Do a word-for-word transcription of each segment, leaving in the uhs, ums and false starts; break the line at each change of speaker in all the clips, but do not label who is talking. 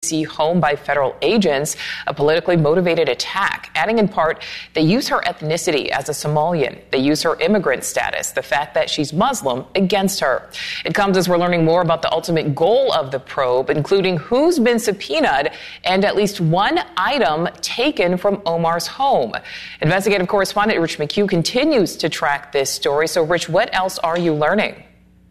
C home by federal agents, a politically motivated attack, adding in part, they use her ethnicity as a Somalian. They use her immigrant status, the fact that she's Muslim, against her. It comes as we're learning more about the ultimate goal of the probe, including who's been subpoenaed and at least one item taken from Omar's home. Investigative correspondent Rich McHugh continues to track this story. So, Rich, what else are you learning?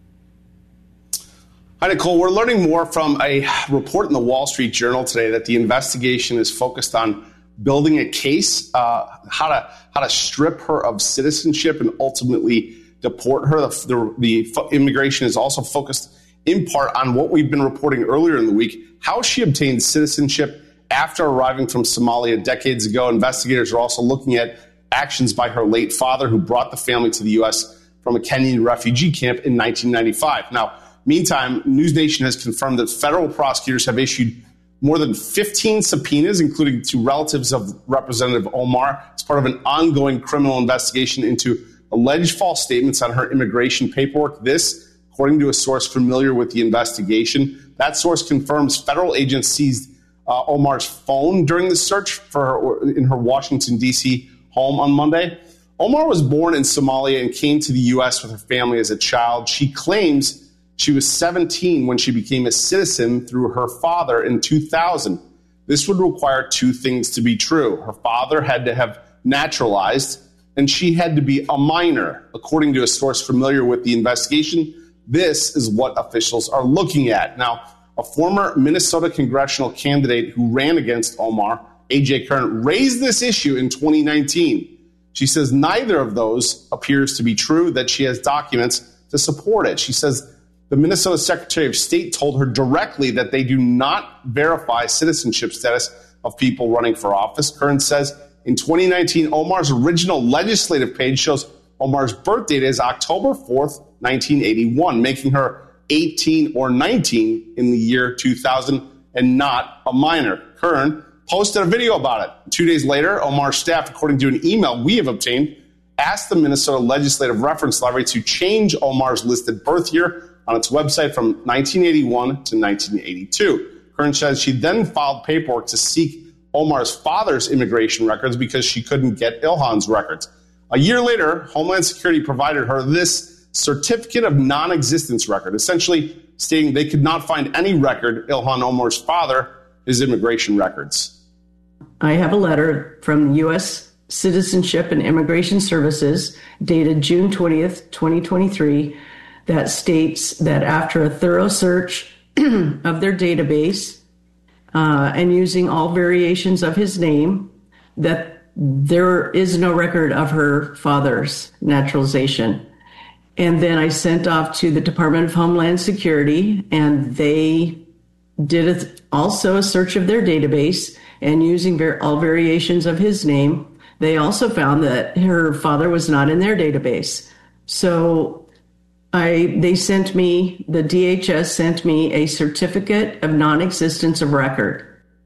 Hi, Nicole. We're learning more from a report in the Wall Street Journal today that the investigation is focused on building a case, uh, how to how to strip her of citizenship and ultimately deport her. The, the, the immigration is also focused in part on what we've been reporting earlier in the week, how she obtained citizenship after arriving from Somalia decades ago. Investigators are also looking at actions by her late father, who brought the family to the U S from a Kenyan refugee camp in nineteen ninety-five. Now, meantime, NewsNation has confirmed that federal prosecutors have issued more than fifteen subpoenas, including to relatives of Representative Omar, as part of an ongoing criminal investigation into alleged false statements on her immigration paperwork. This, according to a source familiar with the investigation. That source confirms federal agents seized uh, Omar's phone during the search for her in her Washington, D C home on Monday. Omar was born in Somalia and came to the U S with her family as a child. She claims she was seventeen when she became a citizen through her father in two thousand. This would require two things to be true. Her father had to have naturalized, and she had to be a minor. According to a source familiar with the investigation, this is what officials are looking at. Now, a former Minnesota congressional candidate who ran against Omar, A J Kern, raised this issue in twenty nineteen. She says neither of those appears to be true, that she has documents to support it. She says the Minnesota Secretary of State told her directly that they do not verify citizenship status of people running for office. Kern says in twenty nineteen, Omar's original legislative page shows Omar's birth date is October fourth, nineteen eighty-one, making her eighteen or nineteen in the year two thousand and not a minor. Kern posted a video about it. Two days later, Omar's staff, according to an email we have obtained, asked the Minnesota Legislative Reference Library to change Omar's listed birth year on its website from nineteen eighty-one to nineteen eighty-two. Kern says she then filed paperwork to seek Omar's father's immigration records because she couldn't get Ilhan's records. A year later, Homeland Security provided her this certificate of non-existence record, essentially stating they could not find any record, Ilhan Omar's father, his immigration records.
I have a letter from U S Citizenship and Immigration Services dated June twentieth, twenty twenty-three, that states that after a thorough search of their database uh, and using all variations of his name, that there is no record of her father's naturalization. And then I sent off to the Department of Homeland Security, and they did a, also a search of their database, and using ver- all variations of his name, they also found that her father was not in their database. So I they sent me, the D H S sent me a certificate of non-existence of record.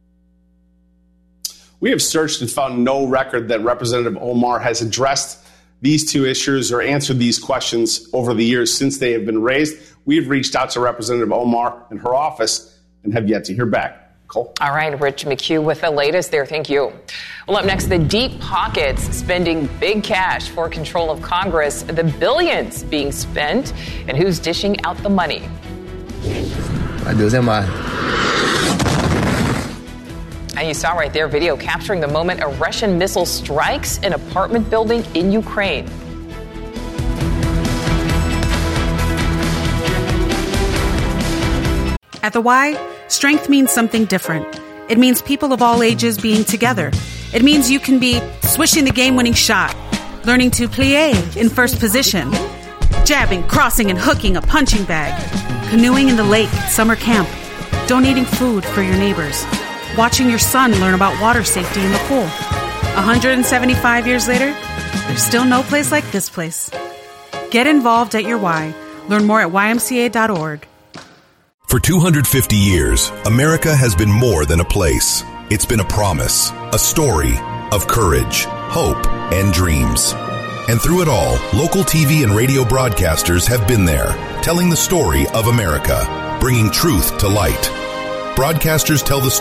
We have searched and found no record that Representative Omar has addressed these two issues or answered these questions over the years since they have been raised. We've reached out to Representative Omar and her office and have yet to hear back. Cole?
All right, Rich McHugh with the latest there. Thank you. Well, up next, the deep pockets spending big cash for control of Congress, the billions being spent, and who's dishing out the money. And you saw right there video capturing the moment a Russian missile strikes an apartment building in Ukraine.
At the Y, strength means something different. It means people of all ages being together. It means you can be swishing the game-winning shot, learning to plie in first position, jabbing, crossing, and hooking a punching bag, canoeing in the lake at summer camp, donating food for your neighbors, watching your son learn about water safety in the pool. one hundred seventy-five years later, there's still no place like this place. Get involved at your Y. Learn more at Y M C A dot org.
For two hundred fifty years, America has been more than a place. It's been a promise, a story of courage, hope, and dreams. And through it all, local T V and radio broadcasters have been there, telling the story of America, bringing truth to light. Broadcasters tell the